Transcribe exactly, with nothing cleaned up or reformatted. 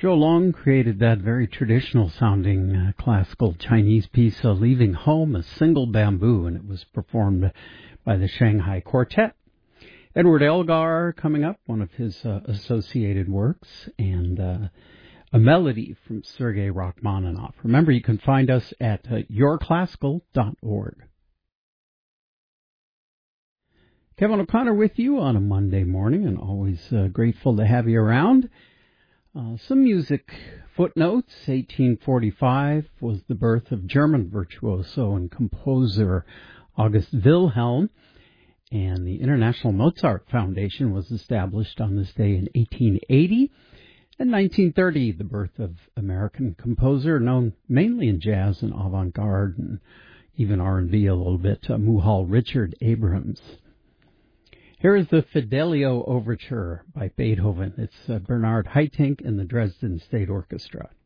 Joe Long created that very traditional-sounding uh, classical Chinese piece, uh, Leaving Home, a single bamboo, and it was performed by the Shanghai Quartet. Edward Elgar coming up, one of his uh, associated works, and uh, a melody from Sergei Rachmaninoff. Remember, you can find us at uh, your classical dot org. Kevin O'Connor with you on a Monday morning, and always uh, grateful to have you around. Uh, some music footnotes. eighteen forty-five was the birth of German virtuoso and composer August Wilhelm, and the International Mozart Foundation was established on this day in eighteen eighty. In nineteen thirty, the birth of American composer known mainly in jazz and avant-garde and even R and B a little bit, uh, Muhal Richard Abrams. Here is the Fidelio Overture by Beethoven. It's uh, Bernard Haitink and the Dresden State Orchestra.